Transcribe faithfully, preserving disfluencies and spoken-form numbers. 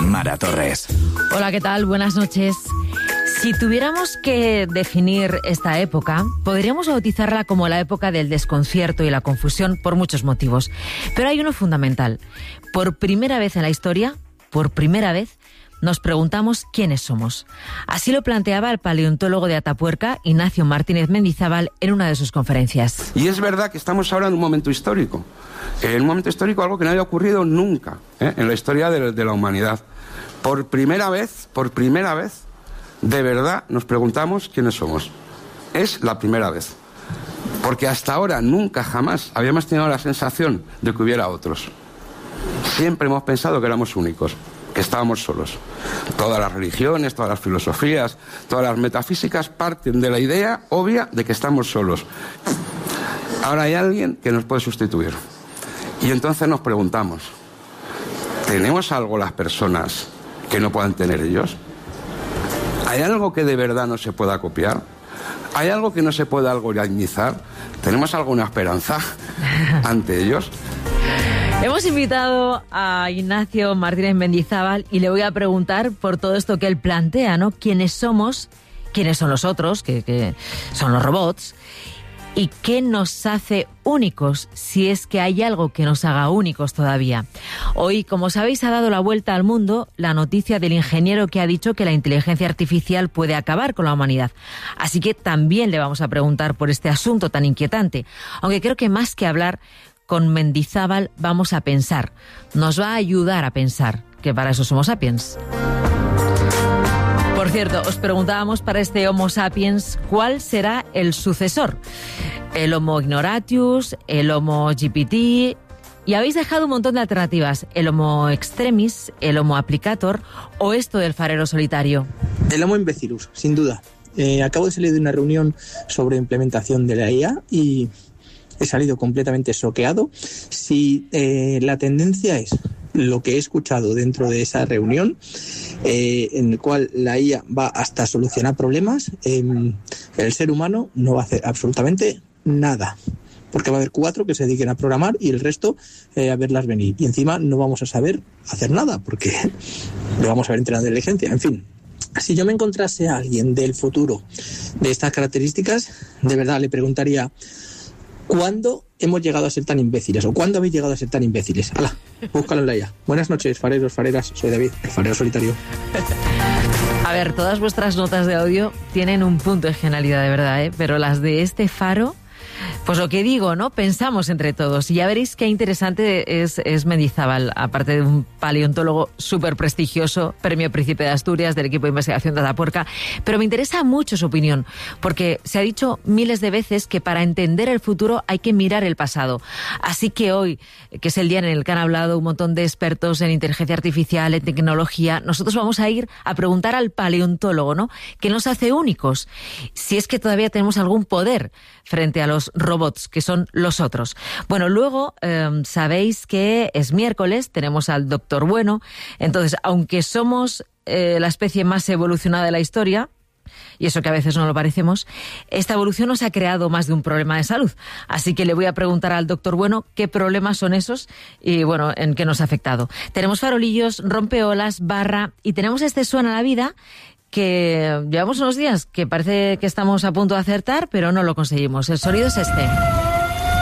Mara Torres. Hola, ¿qué tal? Buenas noches. Si tuviéramos que definir esta época, podríamos bautizarla como la época del desconcierto y la confusión por muchos motivos. Pero hay uno fundamental. Por primera vez en la historia, por primera vez, nos preguntamos quiénes somos. Así lo planteaba el paleontólogo de Atapuerca, Ignacio Martínez Mendizábal, en una de sus conferencias. Y es verdad que estamos ahora en un momento histórico. En un momento histórico algo que no había ocurrido nunca ¿eh? en la historia de, de la humanidad. Por primera vez, por primera vez, de verdad nos preguntamos quiénes somos. Es la primera vez. Porque hasta ahora, nunca, jamás, habíamos tenido la sensación de que hubiera otros. Siempre hemos pensado que éramos únicos, que estábamos solos. Todas las religiones, todas las filosofías, todas las metafísicas parten de la idea obvia de que estamos solos. Ahora hay alguien que nos puede sustituir. Y entonces nos preguntamos, ¿tenemos algo las personas que no puedan tener ellos? ¿Hay algo que de verdad no se pueda copiar? ¿Hay algo que no se pueda algoritmizar? ¿Tenemos alguna esperanza ante ellos? Hemos invitado a Ignacio Martínez Mendizábal y le voy a preguntar por todo esto que él plantea, ¿no? ¿Quiénes somos? ¿Quiénes son los otros? Que, que son los robots. ¿Y qué nos hace únicos, si es que hay algo que nos haga únicos todavía? Hoy, como sabéis, ha dado la vuelta al mundo la noticia del ingeniero que ha dicho que la inteligencia artificial puede acabar con la humanidad. Así que también le vamos a preguntar por este asunto tan inquietante. Aunque creo que más que hablar con Mendizábal vamos a pensar. Nos va a ayudar a pensar, que para eso somos sapiens. Por cierto, os preguntábamos para este Homo sapiens cuál será el sucesor. El Homo ignoratius, el Homo G P T... Y habéis dejado un montón de alternativas. El Homo extremis, el Homo applicator o esto del farero solitario. El Homo imbecilus, sin duda. Eh, acabo de salir de una reunión sobre implementación de la I A y he salido completamente choqueado. Si eh, la tendencia es lo que he escuchado dentro de esa reunión, eh, en el cual la I A va hasta solucionar problemas, eh, el ser humano no va a hacer absolutamente nada. Porque va a haber cuatro que se dediquen a programar y el resto eh, a verlas venir. Y encima no vamos a saber hacer nada porque no vamos a ver entrenado de inteligencia. En fin, si yo me encontrase a alguien del futuro de estas características, de verdad le preguntaría: ¿cuándo hemos llegado a ser tan imbéciles? ¿O cuándo habéis llegado a ser tan imbéciles? ¡Hala! Búscalo en la I A. Buenas noches, fareros, fareras. Soy David, el farero solitario. A ver, todas vuestras notas de audio tienen un punto de genialidad, de verdad, ¿eh? Pero las de este faro... Pues lo que digo, ¿no? Pensamos entre todos. Y ya veréis qué interesante es, es Mendizábal, aparte de un paleontólogo súper prestigioso, Premio Príncipe de Asturias del equipo de investigación de Atapuerca. Pero me interesa mucho su opinión, porque se ha dicho miles de veces que para entender el futuro hay que mirar el pasado. Así que hoy, que es el día en el que han hablado un montón de expertos en inteligencia artificial, en tecnología, nosotros vamos a ir a preguntar al paleontólogo, ¿no? ¿Qué nos hace únicos? Si es que todavía tenemos algún poder frente a los robots, que son los otros. Bueno, luego eh, sabéis que es miércoles, tenemos al Doctor Bueno. Entonces, aunque somos eh, la especie más evolucionada de la historia, y eso que a veces no lo parecemos, esta evolución nos ha creado más de un problema de salud. Así que le voy a preguntar al Doctor Bueno qué problemas son esos y, bueno, en qué nos ha afectado. Tenemos farolillos, rompeolas, barra y tenemos este Suena la Vida, que llevamos unos días que parece que estamos a punto de acertar, pero no lo conseguimos. El sonido es este.